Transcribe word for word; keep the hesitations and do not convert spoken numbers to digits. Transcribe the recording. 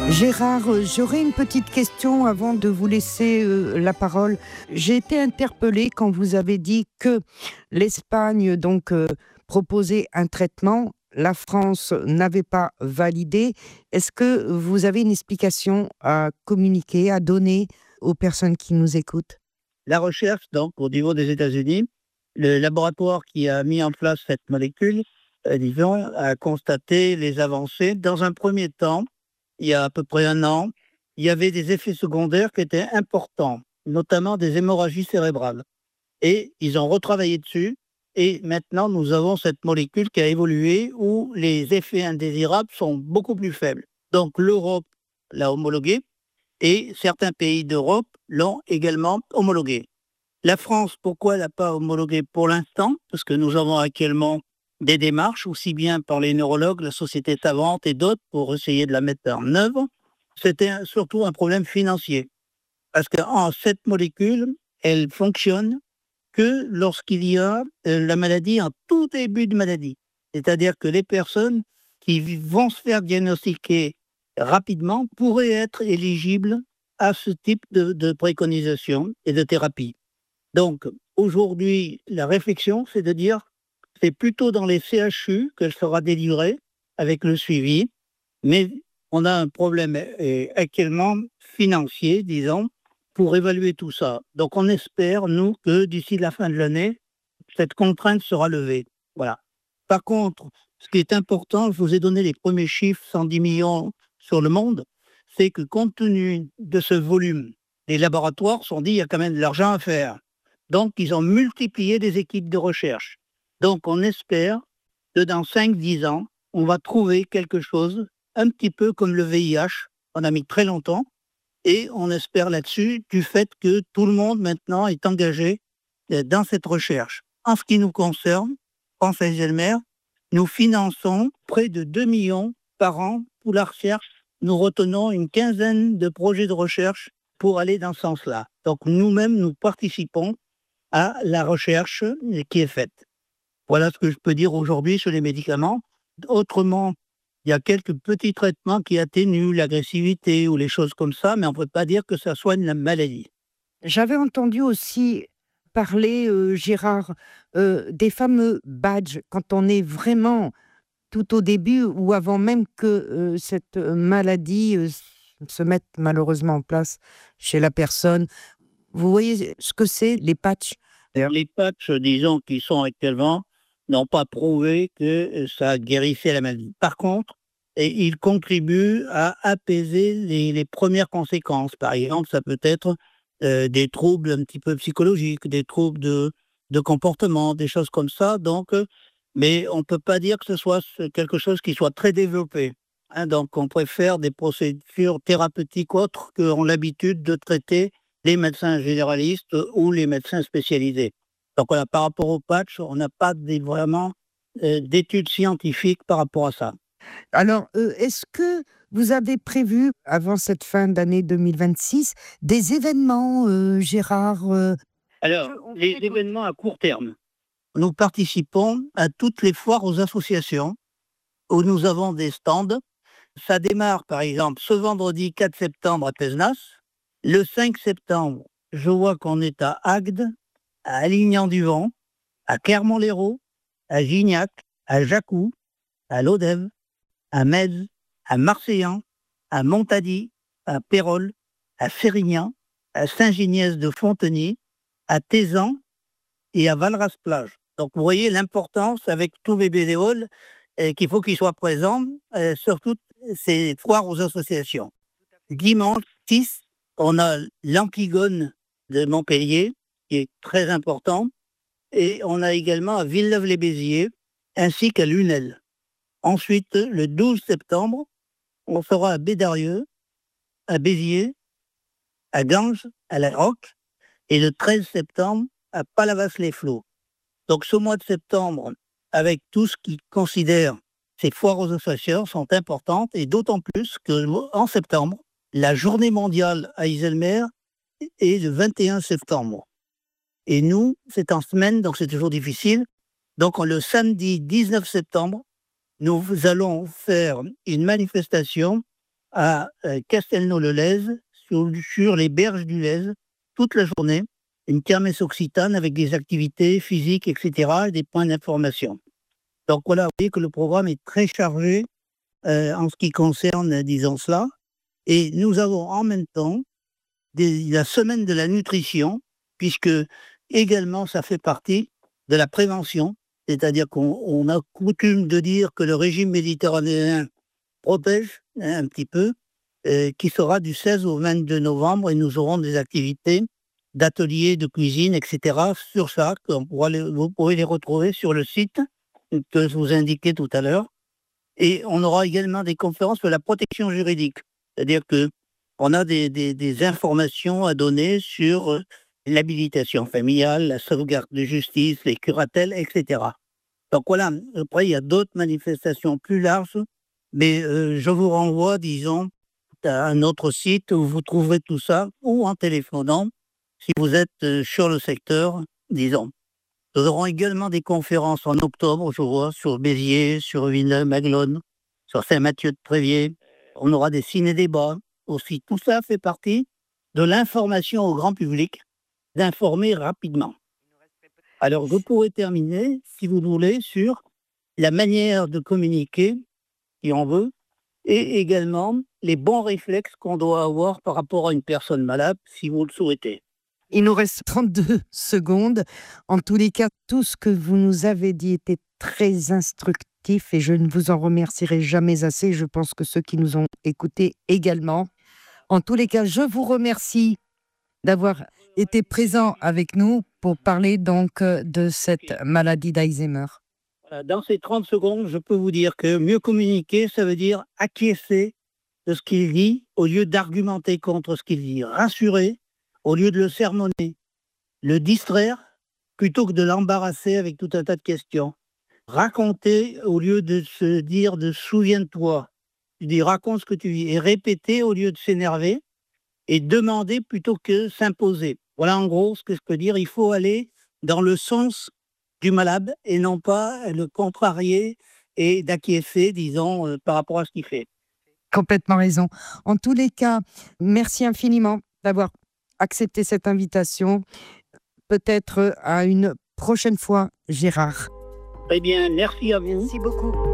Gérard, euh, j'aurais une petite question avant de vous laisser euh, la parole. J'ai été interpellée quand vous avez dit que l'Espagne donc euh, proposait un traitement, la France n'avait pas validé. Est-ce que vous avez une explication à communiquer, à donner aux personnes qui nous écoutent? La recherche, donc, au niveau des États-Unis, le laboratoire qui a mis en place cette molécule, euh, disons, a constaté les avancées. Dans un premier temps, il y a à peu près un an, il y avait des effets secondaires qui étaient importants, notamment des hémorragies cérébrales. Et ils ont retravaillé dessus. Et maintenant, nous avons cette molécule qui a évolué où les effets indésirables sont beaucoup plus faibles. Donc, l'Europe l'a homologué et certains pays d'Europe l'ont également homologué. La France, pourquoi elle n'a pas homologué pour l'instant? Parce que nous avons actuellement des démarches, aussi bien par les neurologues, la Société Savante et d'autres, pour essayer de la mettre en œuvre. C'était un- surtout un problème financier. Parce que en, cette molécule, elle fonctionne que lorsqu'il y a euh, la maladie en tout début de maladie. C'est-à-dire que les personnes qui vi- vont se faire diagnostiquer rapidement pourraient être éligibles à ce type de, de préconisation et de thérapie. Donc, aujourd'hui, la réflexion, c'est de dire, c'est plutôt dans les C H U qu'elle sera délivrée avec le suivi, mais on a un problème euh, actuellement financier, disons, pour évaluer tout ça. Donc, on espère, nous, que d'ici la fin de l'année, cette contrainte sera levée. Voilà. Par contre, ce qui est important, je vous ai donné les premiers chiffres, cent dix millions sur le monde, c'est que compte tenu de ce volume, les laboratoires se sont dit, il y a quand même de l'argent à faire. Donc, ils ont multiplié des équipes de recherche. Donc, on espère que dans cinq dix ans, on va trouver quelque chose, un petit peu comme le V I H. On a mis très longtemps. Et on espère là-dessus du fait que tout le monde maintenant est engagé euh, dans cette recherche. En ce qui nous concerne, France Alzheimer, nous finançons près de deux millions par an pour la recherche. Nous retenons une quinzaine de projets de recherche pour aller dans ce sens-là. Donc nous-mêmes, nous participons à la recherche qui est faite. Voilà ce que je peux dire aujourd'hui sur les médicaments. Autrement, il y a quelques petits traitements qui atténuent l'agressivité ou les choses comme ça, mais on ne peut pas dire que ça soigne la maladie. J'avais entendu aussi parler, euh, Gérard, euh, des fameux badges quand on est vraiment tout au début ou avant même que euh, cette euh, maladie euh, s- se mette malheureusement en place chez la personne. Vous voyez ce que c'est, les patchs? D'ailleurs. Les patchs, disons, qui sont actuellement, n'ont pas prouvé que ça guérissait la maladie. Par contre, et ils contribuent à apaiser les, les premières conséquences. Par exemple, ça peut être euh, des troubles un petit peu psychologiques, des troubles de, de comportement, des choses comme ça. Donc, euh, mais on ne peut pas dire que ce soit ce- quelque chose qui soit très développé. Hein. Donc, on préfère des procédures thérapeutiques autres qu'ont l'habitude de traiter les médecins généralistes ou les médecins spécialisés. Donc voilà, par rapport au patch, on n'a pas des- vraiment euh, d'études scientifiques par rapport à ça. Alors, euh, est-ce que vous avez prévu, avant cette fin d'année deux mille vingt-six, des événements, euh, Gérard euh, Alors, Je- on les t'écoute. événements à court terme, nous participons à toutes les foires aux associations où nous avons des stands. Ça démarre, par exemple, ce vendredi quatre septembre à Pézenas. Le cinq septembre, je vois qu'on est à Agde, à Alignan-du-Vent, à Clermont-Lérault, à Gignac, à Jacou, à Lodève, à Metz, à Marseillan, à Montady, à Pérol, à Sérignan, à Saint-Giniès-de-Fontenay, à Tézan et à Valras-Plage. Donc vous voyez l'importance avec tous les bénévoles euh, qu'il faut qu'ils soient présents euh, sur toutes ces foires aux associations. Dimanche six, on a l'Antigone de Montpellier, qui est très important, et on a également à Villeneuve-les-Béziers, ainsi qu'à Lunel. Ensuite, le douze septembre, on sera à Bédarieux, à Béziers, à Ganges, à La Roque, et le treize septembre, à Palavas-les-Flots. Donc ce mois de septembre, avec tout ce qui considère ces foires aux associations, sont importantes, et d'autant plus qu'en septembre, la journée mondiale Alzheimer est le vingt et un septembre. Et nous, c'est en semaine, donc c'est toujours difficile. Donc le samedi dix-neuf septembre, nous allons faire une manifestation à euh, Castelnau-le-Lez, sur, sur les berges du Lez, toute la journée, une kermesse occitane avec des activités physiques, et cetera, et des points d'information. Donc voilà, vous voyez que le programme est très chargé euh, en ce qui concerne, disons cela. Et nous avons en même temps des, la semaine de la nutrition, puisque également ça fait partie de la prévention, c'est-à-dire qu'on on a coutume de dire que le régime méditerranéen protège hein, un petit peu, euh, qui sera du seize au vingt-deux novembre, et nous aurons des activités d'ateliers, de cuisine, et cetera sur ça, qu'on pourra les, vous pourrez les retrouver sur le site que je vous indiquais tout à l'heure. Et on aura également des conférences sur la protection juridique, c'est-à-dire que on a des, des, des informations à donner sur euh, l'habilitation familiale, la sauvegarde de justice, les curatelles, et cetera. Donc voilà, après il y a d'autres manifestations plus larges, mais euh, je vous renvoie, disons, à un autre site où vous trouverez tout ça, ou en téléphonant, si vous êtes euh, sur le secteur, disons. Nous aurons également des conférences en octobre, je vois, sur Béziers, sur Villeneuve-Maguelone, sur Saint-Mathieu-de-Tréviers. On aura des ciné-débats aussi. Tout ça fait partie de l'information au grand public, d'informer rapidement. Alors, je pourrais terminer, si vous voulez, sur la manière de communiquer, si on veut, et également les bons réflexes qu'on doit avoir par rapport à une personne malade, si vous le souhaitez. Il nous reste trente-deux secondes. En tous les cas, tout ce que vous nous avez dit était très instructif et je ne vous en remercierai jamais assez. Je pense que ceux qui nous ont écoutés également. En tous les cas, je vous remercie d'avoir été présent avec nous pour parler donc de cette maladie d'Alzheimer. Dans ces trente secondes, je peux vous dire que mieux communiquer, ça veut dire acquiescer de ce qu'il dit au lieu d'argumenter contre ce qu'il dit. Rassurer au lieu de le sermonner. Le distraire plutôt que de l'embarrasser avec tout un tas de questions. Raconter au lieu de se dire de souviens-toi. Tu dis raconte ce que tu vis. Et répéter au lieu de s'énerver. Et demander plutôt que s'imposer. Voilà en gros ce que je peux dire. Il faut aller dans le sens du malade et non pas le contrarier et d'acquiescer, disons, euh, par rapport à ce qu'il fait. Complètement raison. En tous les cas, merci infiniment d'avoir accepté cette invitation. Peut-être à une prochaine fois, Gérard. Très bien, merci à vous. Merci beaucoup.